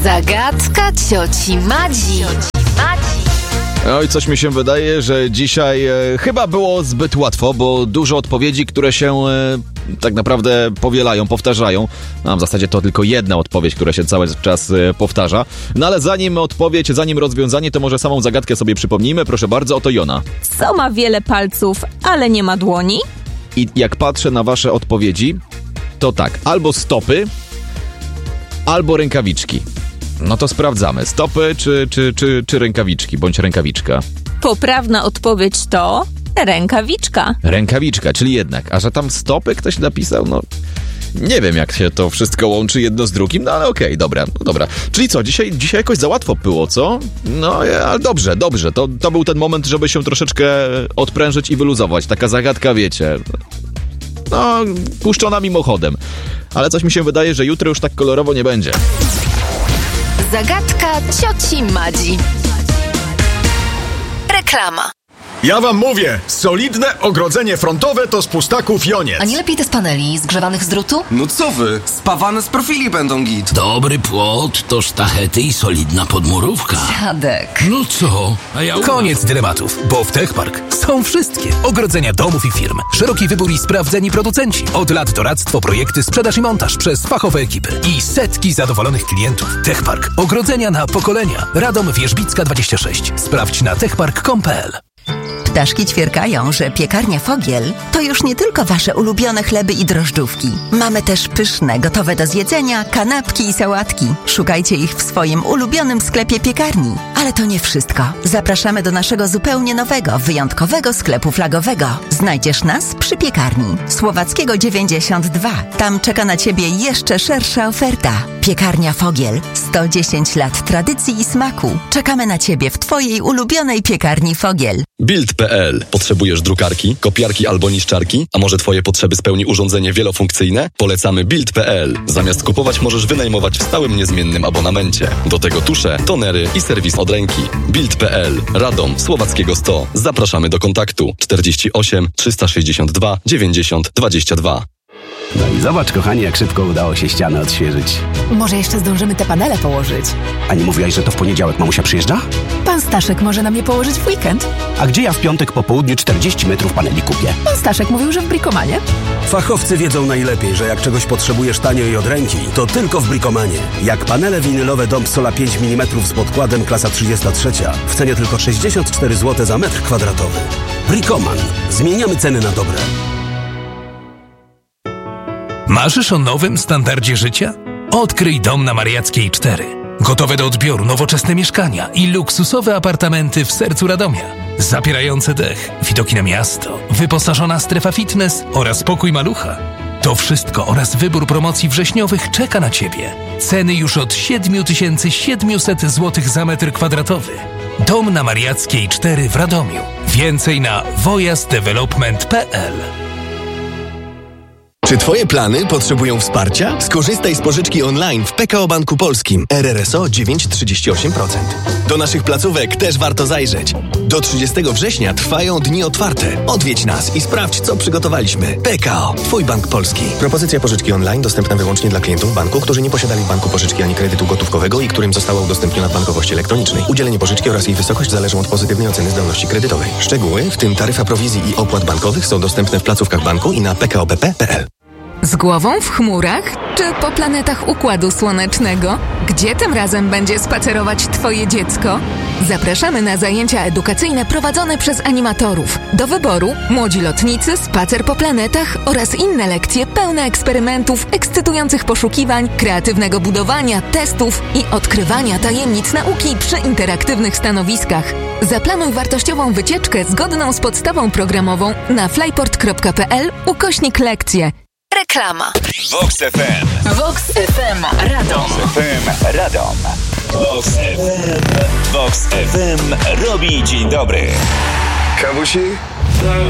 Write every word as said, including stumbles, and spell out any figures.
Zagadka cioci Madzi. Oj, coś mi się wydaje, że dzisiaj e, chyba było zbyt łatwo, bo dużo odpowiedzi, które się e, tak naprawdę powielają, powtarzają. No, w zasadzie to tylko jedna odpowiedź, która się cały czas e, powtarza. No ale zanim odpowiedź, zanim rozwiązanie, to może samą zagadkę sobie przypomnijmy. Proszę bardzo, oto Jona. Co ma wiele palców, ale nie ma dłoni? I jak patrzę na wasze odpowiedzi, to tak, albo stopy, albo rękawiczki. No to sprawdzamy. Stopy czy, czy, czy, czy rękawiczki, bądź rękawiczka? Poprawna odpowiedź to rękawiczka. Rękawiczka, czyli jednak. A że tam stopy ktoś napisał, no... Nie wiem, jak się to wszystko łączy jedno z drugim, no ale okej, okay, dobra, no dobra. Czyli co, dzisiaj, dzisiaj jakoś za łatwo było, co? No, ale dobrze, dobrze. To, to był ten moment, żeby się troszeczkę odprężyć i wyluzować. Taka zagadka, wiecie... No, puszczona mimochodem. Ale coś mi się wydaje, że jutro już tak kolorowo nie będzie. Zagadka cioci Madzi. Reklama. Ja wam mówię, solidne ogrodzenie frontowe to z pustaków Joniec. A nie lepiej te z paneli zgrzewanych z drutu? No co wy, spawane z profili będą git. Dobry płot to sztachety i solidna podmurówka. Dziadek. No co? A ja Koniec dylematów, bo w Techpark są wszystkie ogrodzenia domów i firm. Szeroki wybór i sprawdzeni producenci. Od lat doradztwo, projekty, sprzedaż i montaż przez fachowe ekipy. I setki zadowolonych klientów. Techpark. Ogrodzenia na pokolenia. Radom Wierzbicka dwadzieścia sześć. Sprawdź na techpark kropka com kropka pe el. Ptaszki ćwierkają, że piekarnia Fogiel to już nie tylko wasze ulubione chleby i drożdżówki. Mamy też pyszne, gotowe do zjedzenia, kanapki i sałatki. Szukajcie ich w swoim ulubionym sklepie piekarni. Ale to nie wszystko. Zapraszamy do naszego zupełnie nowego, wyjątkowego sklepu flagowego. Znajdziesz nas przy piekarni Słowackiego dziewięćdziesiąt dwa. Tam czeka na ciebie jeszcze szersza oferta. Piekarnia Fogiel. sto dziesięć lat tradycji i smaku. Czekamy na ciebie w twojej ulubionej piekarni Fogiel. Bild kropka pe el. Potrzebujesz drukarki, kopiarki albo niszczarki? A może twoje potrzeby spełni urządzenie wielofunkcyjne? Polecamy Bild kropka pe el. Zamiast kupować możesz wynajmować w stałym niezmiennym abonamencie. Do tego tusze, tonery i serwis od ręki. Bild kropka pe el. Radom, Słowackiego sto. Zapraszamy do kontaktu czterdzieści osiem trzysta sześćdziesiąt dwa dziewięćdziesiąt dwadzieścia dwa. No i zobacz, kochani, jak szybko udało się ścianę odświeżyć. Może jeszcze zdążymy te panele położyć. A nie mówiłaś, że to w poniedziałek mamusia przyjeżdża? Pan Staszek może nam je położyć w weekend. A gdzie ja w piątek po południu czterdzieści metrów paneli kupię? Pan Staszek mówił, że w Bricomanie. Fachowcy wiedzą najlepiej, że jak czegoś potrzebujesz tanio i od ręki, to tylko w Bricomanie. Jak panele winylowe Dompsola pięć milimetrów z podkładem klasa trzydzieści trzy w cenie tylko sześćdziesiąt cztery złote za metr kwadratowy. Bricoman. Zmieniamy ceny na dobre. Marzysz o nowym standardzie życia? Odkryj dom na Mariackiej cztery. Gotowe do odbioru nowoczesne mieszkania i luksusowe apartamenty w sercu Radomia. Zapierające dech, widoki na miasto, wyposażona strefa fitness oraz pokój malucha. To wszystko oraz wybór promocji wrześniowych czeka na Ciebie. Ceny już od siedem tysięcy siedemset złotych za metr kwadratowy. Dom na Mariackiej cztery w Radomiu. Więcej na wojazd development kropka pe el. Czy twoje plany potrzebują wsparcia? Skorzystaj z pożyczki online w P K O Banku Polskim. R R S O dziewięć przecinek trzydzieści osiem procent. Do naszych placówek też warto zajrzeć. Do trzydziestego września trwają dni otwarte. Odwiedź nas i sprawdź, co przygotowaliśmy. P K O. Twój bank polski. Propozycja pożyczki online dostępna wyłącznie dla klientów banku, którzy nie posiadali w banku pożyczki ani kredytu gotówkowego i którym została udostępniona w bankowości elektronicznej. Udzielenie pożyczki oraz jej wysokość zależą od pozytywnej oceny zdolności kredytowej. Szczegóły, w tym taryfa prowizji i opłat bankowych, są dostępne w placówkach banku i na p k o b p kropka p l. Z głową w chmurach czy po planetach Układu Słonecznego? Gdzie tym razem będzie spacerować Twoje dziecko? Zapraszamy na zajęcia edukacyjne prowadzone przez animatorów. Do wyboru młodzi lotnicy, spacer po planetach oraz inne lekcje pełne eksperymentów, ekscytujących poszukiwań, kreatywnego budowania, testów i odkrywania tajemnic nauki przy interaktywnych stanowiskach. Zaplanuj wartościową wycieczkę zgodną z podstawą programową na flyport kropka pe el ukośnik lekcje. Reklama. Vox F M. Vox F M Radom. Vox F M Radom. Vox F M. Vox F M robi dzień dobry. Kawusi?